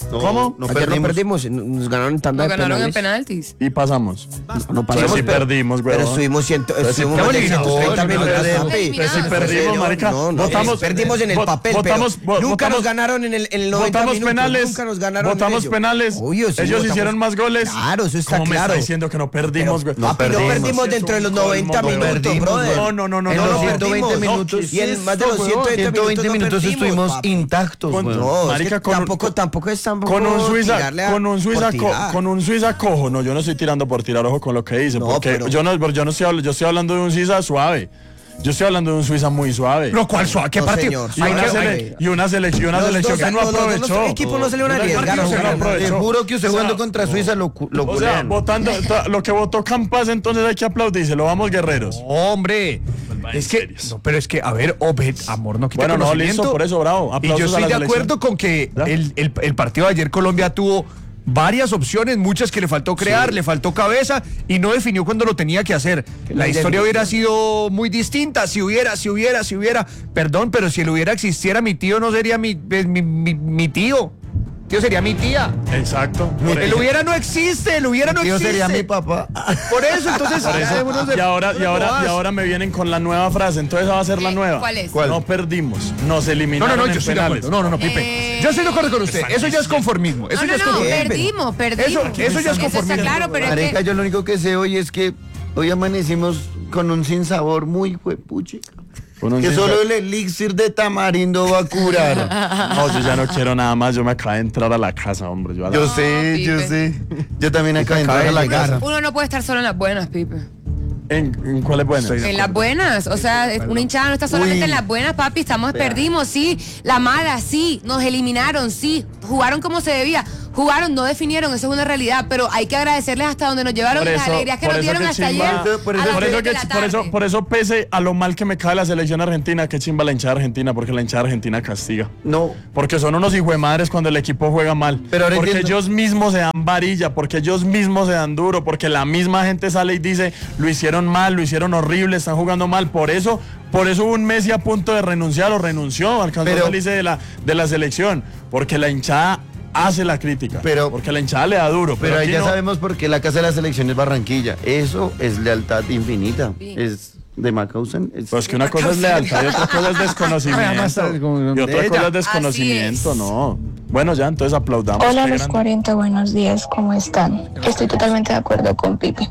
No, ¿Cómo? No Ayer perdimos. no perdimos, nos ganaron en tanda Nos de ganaron en penales. penaltis. Y pasamos. No Pero pasamos, sí pero- perdimos, güey. Pero estuvimos ciento, Pero sí estuvimos perdimos. ciento treinta Pero minutos, sí papi. Pero sí perdimos, No, marica. no, no, Votamos- es- perdimos en el vot- papel, votamos- pero vo- nunca votamos- nos ganaron en el, en el noventa Votamos minutos, penales. nunca nos ganaron en Votamos ello. penales. Obvio, sí, Ellos votamos- hicieron más goles. Claro, eso está ¿Cómo me claro. está diciendo que no perdimos, güey? Pero, papi, no perdimos dentro de los noventa No minutos, perdimos, brother. No, no, no, no. En no, los no, ciento veinte no, minutos. Y en más de los ciento veinte ciento veinte minutos, minutos no estuvimos papi. intactos, Con- güey. No, Marica, es que con un- tampoco, tampoco es tampoco Con un Suiza, tirarle a- con un Suiza, por co- tirar. con un Suiza cojo, no, yo no estoy tirando por tirar ojo con lo que dice, No, porque pero- yo no, yo no estoy, habl- yo estoy hablando de un Suiza suave, yo estoy hablando de un Suiza muy suave. Lo cual suave, ¿qué No, partido? señor. Y Hay una, que- sele- hay- y una selección, una Los selección dos- que no los dos- aprovechó. los equipos no se le van a Una arriesgar, selección que no no, no, Te aprovechó. juro que usted O sea, jugando contra Suiza lo, cu- lo O sea, golean. votando, to- lo que votó Campas, entonces hay que aplaudirse, lo vamos guerreros. Hombre, es que, no, pero es que, a ver, Obed, amor, no quita Bueno, no, conocimiento. listo, por eso, bravo. Y yo Aplausos a estoy la de selección. acuerdo con que ¿Ya? el, el- el partido de ayer Colombia tuvo varias opciones, muchas que le faltó crear, le faltó cabeza y no definió cuando lo tenía que hacer. La historia hubiera sido muy distinta si hubiera, si hubiera, si hubiera. Perdón, pero si él hubiera existiera mi tío, no sería mi, mi, mi, mi tío. Tío sería mi tía. Exacto. El hubiera no existe, el hubiera no Tío existe. sería mi papá. Por eso, entonces. Por eso, dejémonos de- y ahora, y de ahora, y bobadas. ahora me vienen con la nueva frase, entonces esa va a ser la Eh, nueva. ¿cuál es? ¿Cuál? No perdimos, nos No, eliminaron no, no, yo en estoy de penales. acuerdo. No, no, no, Pipe. Eh, Yo estoy de acuerdo con usted. Eso ya es conformismo. Eso No, ya no, es no, conformismo. perdimos, perdimos. Eso- eso ya es Eso está conformismo. claro, pero es Marica, que... yo lo único que sé hoy es que hoy amanecimos con un sinsabor muy huepuche. Con un Que sin- solo el elixir de tamarindo va a curar. No, yo ya no quiero nada más, yo me acabé de entrar a la casa, hombre. Yo a la- Yo sé, Pipe. yo sé. Yo también acabo de acaba entrar a de la llegar. casa. Uno no puede estar solo en las buenas, Pipe. ¿En, en cuál es buena? Estoy de En las buenas, o sea, una hinchada no está solamente Uy. en las buenas, papi, estamos, perdimos, sí, la mala, sí, nos eliminaron, sí, jugaron como se debía, jugaron, no definieron, eso es una realidad, pero hay que agradecerles hasta donde nos llevaron Por y las eso- alegrías que por nos eso dieron que hasta chimba- ayer. por a eso- las Por eso, tres de que, la por, eso, tarde. por eso, pese a lo mal que me cae la selección argentina, que chimba la hinchada argentina, porque la hinchada argentina castiga. No. Porque son unos hijuemadres cuando el equipo juega mal. Pero ahora porque entiendo. ellos mismos se dan varilla, porque ellos mismos se dan duro, porque la misma gente sale y dice, lo hicieron mal, lo hicieron horrible, están jugando mal. Por eso, por eso un Messi a punto de renunciar o renunció, alcanzó Pero- a salirse de la, de la selección. Porque la hinchada hace la crítica. Pero- porque la hinchada le da duro. Pero ahí aquí ya no. sabemos por qué la casa de la selección es Barranquilla. Eso es lealtad infinita. Sí. Es de Mauthausen. Es... Pues que una cosa es lealtad y otra cosa es desconocimiento. Y otra de cosa ella. es desconocimiento, Así es. no. Bueno, ya, entonces aplaudamos. Hola a Qué los grande. cuarenta, buenos días, ¿cómo están? Estoy totalmente de acuerdo con Pipe.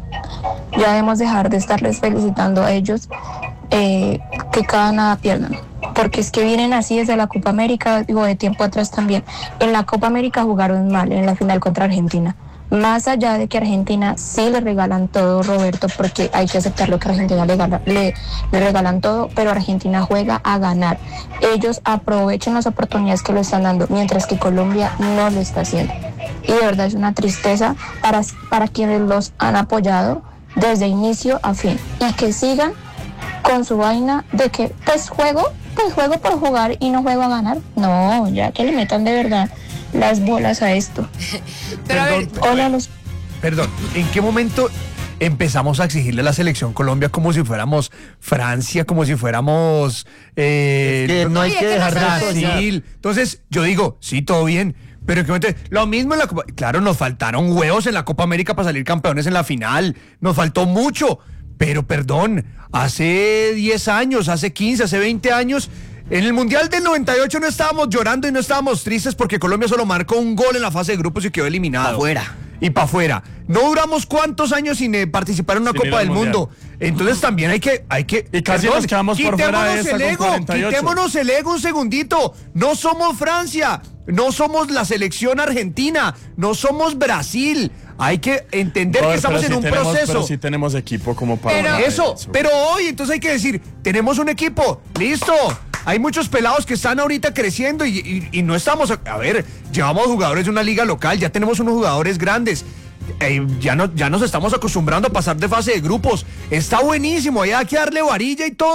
Ya debemos dejar de estarles felicitando a ellos eh, que cada nada pierdan. Porque es que vienen así desde la Copa América, digo, de tiempo atrás también. En la Copa América jugaron mal en la final contra Argentina. Más allá de que Argentina sí le regalan todo, Roberto, porque hay que aceptar lo que Argentina le, gala- le, le regalan todo, pero Argentina juega a ganar. Ellos aprovechan las oportunidades que le están dando, mientras que Colombia no lo está haciendo. Y de verdad es una tristeza para, para quienes los han apoyado desde inicio a fin. Y que sigan con su vaina de que, pues juego, pues juego por jugar y no juego a ganar. No, ya que le metan de verdad las bolas a esto. Pero a ver, Hola a los Perdón, ¿en qué momento empezamos a exigirle a la selección Colombia como si fuéramos Francia, como si fuéramos eh, Es que no hay Oye, que que no dejar de sabes. soñar. Brasil? Entonces, yo digo, sí, todo bien. Pero en qué momento, lo mismo en la Copa. Claro, nos faltaron huevos en la Copa América para salir campeones en la final. Nos faltó mucho. Pero perdón, hace diez años, hace quince, hace veinte años, en el Mundial del noventa y ocho no estábamos llorando y no estábamos tristes porque Colombia solo marcó un gol en la fase de grupos y quedó eliminado. Pa' fuera. Y para afuera. No duramos cuántos años sin eh, participar en una Sin ir Copa al del Mundial. Mundo. Entonces también hay que, hay que. Y casi nos quedamos por fuera de quitémonos esa el con ego, cuarenta y ocho. quitémonos el ego un segundito. No somos Francia, no somos la selección argentina, no somos Brasil. Hay que entender Robert, que estamos pero en sí un tenemos- proceso. Pero sí tenemos equipo como para... Pero- ganar Eso, pero hoy entonces hay que decir, tenemos un equipo, listo. Hay muchos pelados que están ahorita creciendo y, y- y no estamos, a, a ver, llevamos jugadores de una liga local, ya tenemos unos jugadores grandes. Eh, ya, no, ya nos estamos acostumbrando a pasar de fase de grupos. Está buenísimo, hay que darle varilla y todo.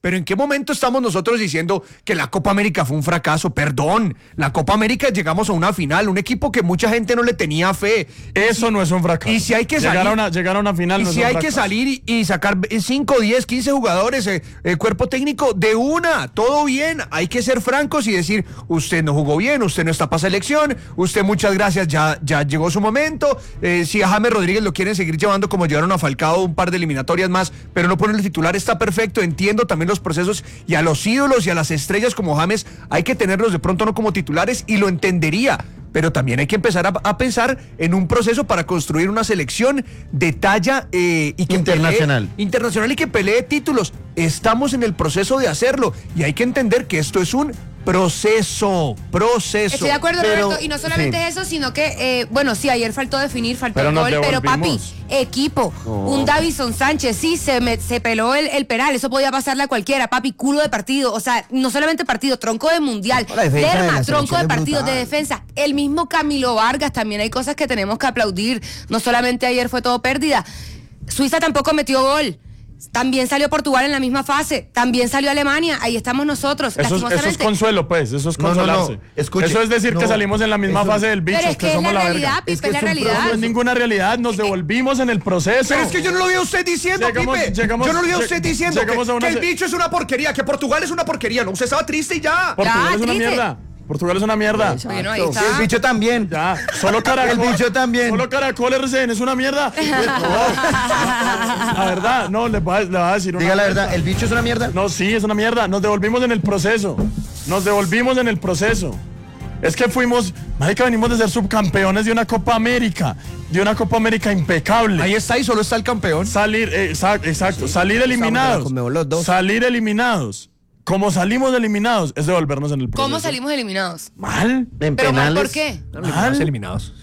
Pero ¿en qué momento estamos nosotros diciendo que la Copa América fue un fracaso? Perdón, la Copa América llegamos a una final, un equipo que mucha gente no le tenía fe. Eso no es un fracaso. Y si hay que llegar salir, a una, llegar a una final y no si es un hay fracaso. que salir y, y sacar cinco, diez, quince jugadores, eh, eh, cuerpo técnico de una, todo bien. Hay que ser francos y decir, usted no jugó bien, usted no está para selección, usted muchas gracias, ya, ya llegó su momento. Eh, si a James Rodríguez lo quieren seguir llevando como llevaron a Falcao un par de eliminatorias más, pero no ponerle titular, está perfecto. Entiendo también los procesos, y a los ídolos y a las estrellas como James hay que tenerlos de pronto no como titulares, y lo entendería, pero también hay que empezar a, a pensar en un proceso para construir una selección de talla eh, y que internacional. Pelee, internacional y que pelee títulos. Estamos en el proceso de hacerlo y hay que entender que esto es un proceso, proceso. Estoy de acuerdo, Pero, Roberto, y no solamente sí. eso, sino que, eh, bueno, sí, ayer faltó definir, faltó Pero el nos gol, pero papi, devolvimos. equipo, No. un Davison Sánchez, sí, se, me, se peló el, el penal, eso podía pasarle a cualquiera, papi, culo de partido, o sea, no solamente partido, tronco de mundial, La defensa de Lerma, la tronco selección de es partido, de brutal. defensa, el mismo Camilo Vargas, también hay cosas que tenemos que aplaudir, no solamente ayer fue todo pérdida, Suiza tampoco metió gol. También salió Portugal en la misma fase, también salió Alemania, ahí estamos nosotros. Eso es, eso es consuelo, pues, eso es No, no, no, consolarse. escuche, eso es decir que no, salimos en la misma eso- fase del bicho, Pero es que, que es somos la la realidad, verga. Pipe, es la realidad. No es ninguna realidad, nos devolvimos en el proceso. Pero es que yo no lo vi a usted diciendo, Llegamos- Pipe. llegamos- yo no lo vi a lleg- usted diciendo que, llegamos a una que el se- bicho es una porquería, que Portugal es una porquería. No, usted estaba triste y ya. Portugal Ya, es una triste. mierda. Portugal es una mierda. Bueno, ahí Y está. el bicho también. Ya, solo Caracol. El bicho también. Solo Caracol R C N es una mierda. No, la verdad, no, le voy a, le voy a decir una Diga la mierda. verdad, ¿el bicho es una mierda? No, sí, es una mierda. Nos devolvimos en el proceso. Nos devolvimos en el proceso. Es que fuimos, marica, venimos de ser subcampeones de una Copa América. De una Copa América impecable. Ahí está y solo está el campeón. Salir, eh, exacto, exacto, salir eliminados. Conmebol los dos. Salir eliminados. Como salimos eliminados, es devolvernos en el proceso. ¿Cómo salimos eliminados? Mal. En ¿Pero mal penales. por qué? Mal. Eliminados.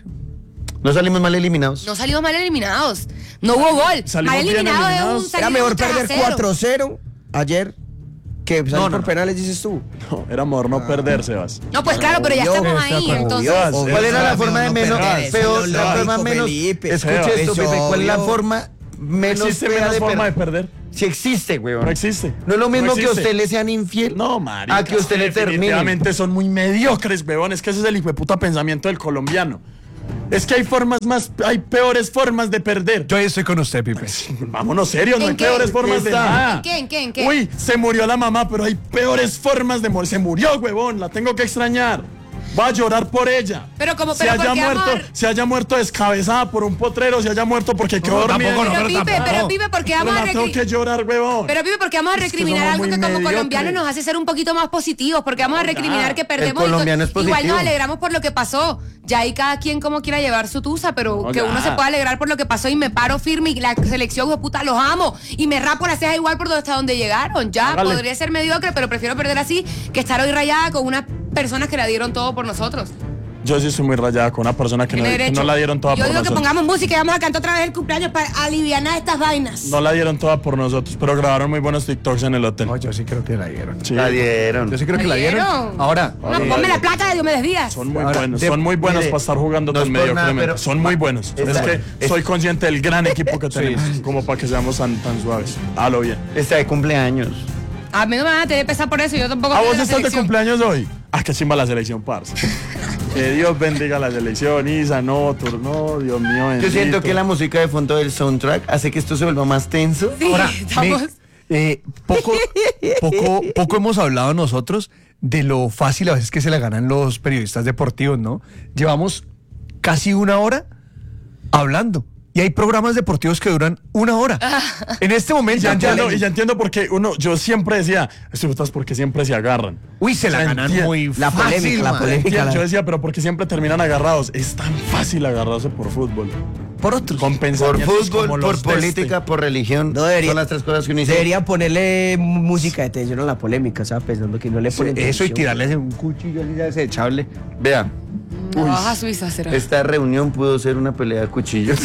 No salimos mal eliminados. No salimos mal eliminados. No hubo gol. Salimos Mal bien eliminado es eliminados. un salir Era mejor un tres a perder cero. cuatro cero ayer que salir No, no, por no. penales, dices tú. No, era mejor no perder, Sebas. No, pues claro, pero ya Obvio, estamos está ahí, como entonces. Sebas, ¿Cuál era la Sebas, forma de no menos perder, eso peor? es La lógico, forma menos. Felipe. Escuche esto, Eso, Pepe. ¿Cuál es la obvio. forma menos ¿Existe fea menos de forma de perder? perder? Si existe, weón. No existe. No es lo mismo No que a existe. usted le sean infiel. No, marica. A que usted le termine. Definitivamente son muy mediocres, weón. Es que ese es el hijo de puta pensamiento del colombiano. Es que hay formas más, hay peores formas de perder. Yo ahí estoy con usted, Pipe. Vámonos serios, no ¿En hay qué? peores formas de Está. nada. ¿En qué? ¿En qué? ¿En qué? Uy, se murió la mamá, pero hay peores formas de morir. Se murió, huevón, la tengo que extrañar. Va a llorar por ella. Pero como- se pero haya ¿por qué, muerto, amor? se haya muerto descabezada por un potrero, se haya muerto porque quedó dormida. tampoco, no, Pero Pipe, tampoco. pero Pipe, ¿por qué Pero vamos a la tengo recri- que llorar, huevón. Pero Pipe, ¿por qué vamos a Es que recriminar somos algo muy que como mediocres. colombianos nos hace ser un poquito más positivos? Porque vamos a No, recriminar ya. que perdemos. El colombiano y es to- Igual positivo. nos alegramos por lo que pasó. Ya ahí cada quien como quiera llevar su tusa, pero No, que ya. uno se pueda alegrar por lo que pasó y me paro firme y la selección, de puta, los amo. Y me rapo la ceja igual por hasta donde llegaron. Ya Hágale. podría ser mediocre, pero prefiero perder así que estar hoy rayada con unas personas que la dieron todo por nosotros. Yo sí estoy muy rayada con una persona que no, Tiene que derecho. no la dieron toda Yo por digo que nosotros. pongamos música y vamos a cantar otra vez el cumpleaños para aliviar estas vainas. No la dieron toda por nosotros, pero grabaron muy buenos TikToks en el hotel. No, yo sí creo que la dieron. Sí. La dieron. Yo sí creo que la ¿La dieron. dieron? Ahora, No, ponme la plata de Diomedes Díaz. Son muy Ahora, buenos, de- son muy buenos mire, para estar jugando no tan es por nada, mediocremente. pero- Son muy buenos. Está- es que es- soy consciente del gran equipo que tenemos, como para que seamos tan, tan suaves. Halo bien. Está de cumpleaños. A mí no me van a tener que pesar por eso, yo tampoco ¿A estoy vos en la estás de selección. cumpleaños hoy? Ah, que chimba la selección, parce. Que Dios bendiga la selección, Isa, no, tur- no, Dios mío Yo bendito. siento que la música de fondo del soundtrack hace que esto se vuelva más tenso. Sí, ahora estamos... me- eh, poco, poco, poco hemos hablado nosotros de lo fácil a veces que se la ganan los periodistas deportivos, ¿no? Llevamos casi una hora hablando. Y hay programas deportivos que duran una hora. En este momento Ya ya, entiendo, y ya entiendo por qué uno, yo siempre decía, estos putas porque siempre se agarran. uy, se la Ya ganan entiendo. muy La fácil, polémica, la man. polémica. Entiendo, la- yo decía, pero porque siempre terminan agarrados. Es tan fácil agarrarse por fútbol. Por otros. Con Por pensamientos como fútbol, los por de política, este. por religión. No debería- Son las tres cosas que uno dice. Debería ponerle mu- música de tensión a la polémica, ¿sabes? Pensando que no le ponen Eso y tensión. tirarles un cuchillo así desechable. Vea, Navaja suiza será. esta reunión pudo ser una pelea de cuchillos.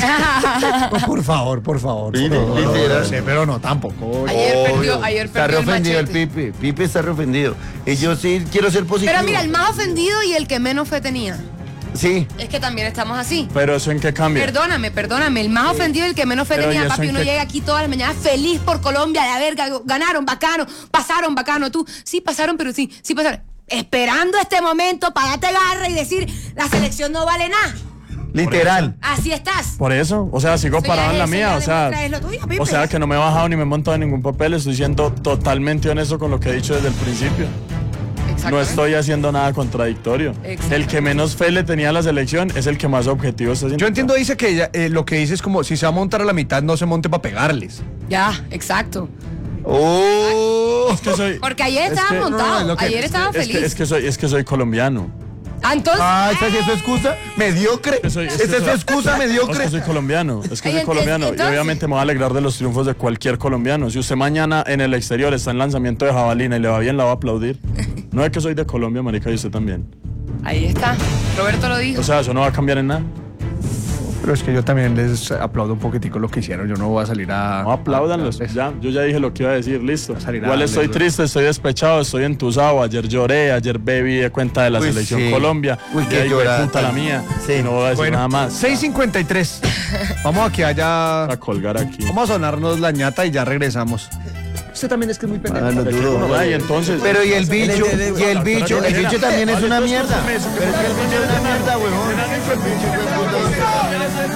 No, por favor, por favor. Sí, por favor. sí, No, sí, no era- sé, pero no, tampoco. Ayer Obvio. perdió, ayer Está perdió el reofendido el machete. Pipe. Pipe está reofendido. Y yo sí quiero ser positivo. Pero mira, el más ofendido y el que menos fe tenía. Sí. Es que también estamos así. Pero eso en qué cambia. Perdóname, perdóname. El más ofendido y el que menos fe Pero, ¿y tenía, eso papi. en Uno qué? llega aquí todas las mañanas feliz por Colombia, la verga. Ganaron, bacano. Pasaron, bacano. Tú, sí pasaron, pero sí, sí pasaron. Esperando este momento para darte garra y decir, la selección no vale nada. Literal. Así estás. Por eso, o sea, sigo Eso parado ya en la es- mía, eso o ya sea, demuestra, es lo tuyo, Pipe. o sea que no me he bajado ni me he montado en ningún papel, estoy siendo totalmente honesto con lo que he dicho desde el principio. No estoy haciendo nada contradictorio. Exacto. El que menos fe le tenía a la selección es el que más objetivo está haciendo. Yo entiendo, dice que ella, eh, lo que dice es como si se va a montar a la mitad, no se monte para pegarles. Ya, exacto. Oh. Es que soy, Porque ayer estaba que- montado. no, no, lo que- ayer estaba es que- feliz. es que soy, es que soy colombiano. Ah, entonces. Ah, ¿esa sí es su excusa? ¿Mediocre? Es que soy- es que ¿Esa es su soy- excusa Es mediocre? que soy colombiano, es que Ay, soy ent- colombiano y entonces- obviamente me voy a alegrar de los triunfos de cualquier colombiano. Si usted mañana en el exterior está en lanzamiento de jabalina y le va bien, la va a aplaudir. No es que soy de Colombia, marica, y usted también. Ahí está. Roberto lo dijo. O sea, eso no va a cambiar en nada. Pero es que yo también les aplaudo un poquitico lo que hicieron. Yo no voy a salir a... No, apláudanlos. a- Ya, yo ya dije lo que iba a decir, listo. salir a Igual estoy darles- triste, estoy despechado, estoy entusado. Ayer lloré, ayer bebí de cuenta de la Uy, selección sí. Colombia. Uy, Y qué ahí, güey, llorada puta la tan- mía. Sí. No voy a decir Bueno, nada más. seis cincuenta y tres. Vamos a que haya... A colgar aquí. Vamos a sonarnos la ñata y ya regresamos. Usted también es que es muy pendejo. Ah, no, duro. Bueno, ay, entonces. Pero y el bicho, y el bicho, el bicho también es una mierda. Pero es que el bicho es una mierda, huevón.